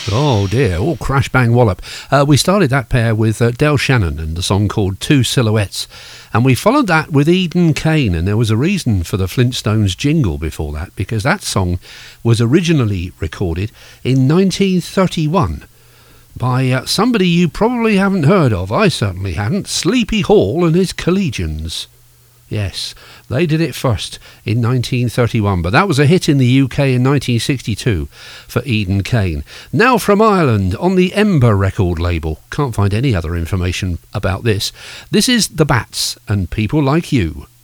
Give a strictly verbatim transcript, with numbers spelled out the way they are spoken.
Oh dear, oh crash bang wallop. Uh, we started that pair with uh, Del Shannon and a song called Two Silhouettes, and we followed that with Eden Kane, and there was a reason for the Flintstones jingle before that, because that song was originally recorded in nineteen thirty-one by uh, somebody you probably haven't heard of. I certainly hadn't. Sleepy Hall and his Collegians. Yes, they did it first in nineteen thirty-one, but that was a hit in the U K in nineteen sixty-two for Eden Kane. Now from Ireland on the Ember record label. Can't find any other information about this. This is The Bats and People Like You.